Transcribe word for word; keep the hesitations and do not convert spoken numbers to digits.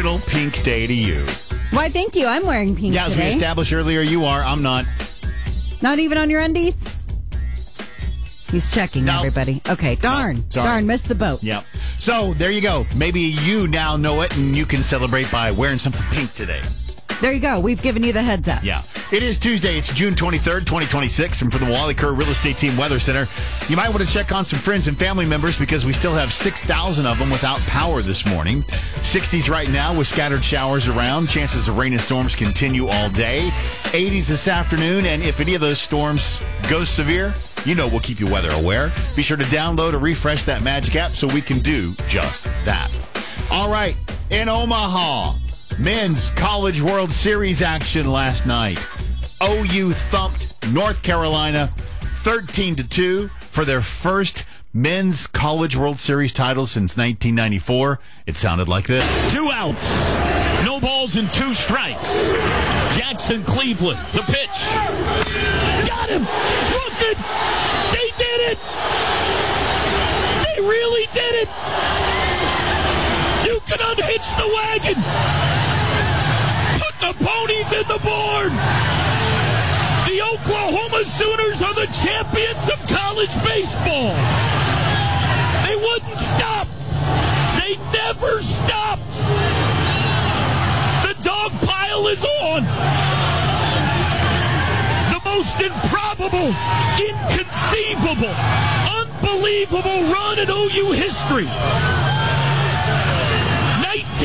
National Pink Day to you. Why, thank you. I'm wearing pink Yeah, as today. we established earlier, you are. I'm not. Not even on your undies? He's checking, No. everybody. Okay, darn. No, sorry. Darn, missed the boat. Yep. So, there you go. Maybe you now know it, and you can celebrate by wearing something pink today. There you go. We've given you the heads up. Yeah. It is Tuesday. It's June twenty-third, twenty twenty-six. And for the Wally Kerr Real Estate Team Weather Center, you might want to check on some friends and family members because we still have six thousand of them without power this morning. sixties right now with scattered showers around. Chances of rain and storms continue all day. eighties this afternoon. And if any of those storms go severe, you know we'll keep you weather aware. Be sure to download or refresh that Magic app so we can do just that. All right. In Omaha, Men's College World Series action last night. O U thumped North Carolina thirteen to two for their first Men's College World Series title since nineteen ninety-four. It sounded like this. Two outs. No balls and two strikes. Jackson Cleveland, the pitch. Got him. Look it. They did it. They really did it. You can unhitch the wagon. The ponies in the board. The Oklahoma Sooners are the champions of college baseball. They wouldn't stop. They never stopped. The dog pile is on. The most improbable, inconceivable, unbelievable run in O U history.